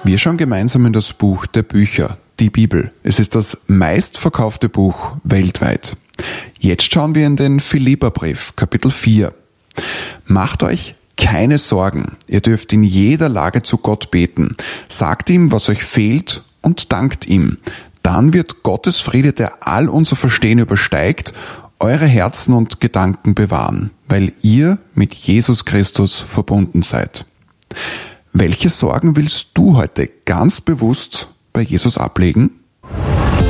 Wir schauen gemeinsam in das Buch der Bücher, die Bibel. Es ist das meistverkaufte Buch weltweit. Jetzt schauen wir in den Philipperbrief, Kapitel 4. Macht euch keine Sorgen. Ihr dürft in jeder Lage zu Gott beten. Sagt ihm, was euch fehlt und dankt ihm. Dann wird Gottes Friede, der all unser Verstehen übersteigt, eure Herzen und Gedanken bewahren, weil ihr mit Jesus Christus verbunden seid. Welche Sorgen willst du heute ganz bewusst bei Jesus ablegen?